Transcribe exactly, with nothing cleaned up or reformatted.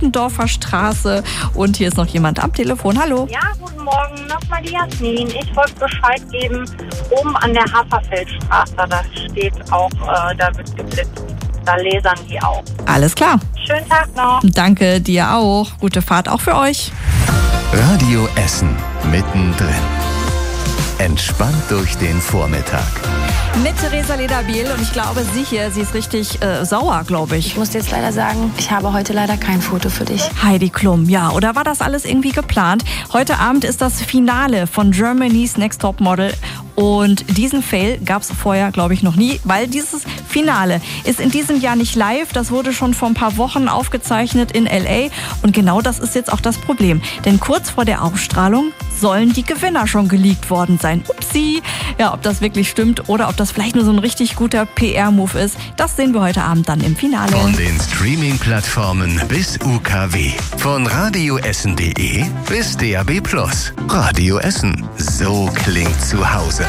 Eppendorfer Straße. Und hier ist noch jemand am Telefon. Hallo. Ja, guten Morgen. Nochmal die Jasmin. Ich wollte Bescheid geben, oben an der Haferfeldstraße, da steht auch, äh, da wird geblitzt. Da lasern die auch. Alles klar. Schönen Tag noch. Danke dir auch. Gute Fahrt auch für euch. Radio Essen mittendrin. Entspannt durch den Vormittag. Mit Theresa Lederbiel und ich glaube, sie hier, sie ist richtig äh, sauer, glaube ich. Ich muss dir jetzt leider sagen, ich habe heute leider kein Foto für dich. Heidi Klum, ja, oder war das alles irgendwie geplant? Heute Abend ist das Finale von Germany's Next Top Model und diesen Fail gab es vorher, glaube ich, noch nie, weil dieses Finale ist in diesem Jahr nicht live. Das wurde schon vor ein paar Wochen aufgezeichnet in L A und genau das ist jetzt auch das Problem. Denn kurz vor der Ausstrahlung sollen die Gewinner schon geleakt worden sein. Upsi! Ja, ob das wirklich stimmt oder ob das vielleicht nur so ein richtig guter P R-Move ist, das sehen wir heute Abend dann im Finale. Von den Streaming-Plattformen bis U K W. Von radioessen punkt de bis D A B plus. Radio Essen. So klingt zu Hause.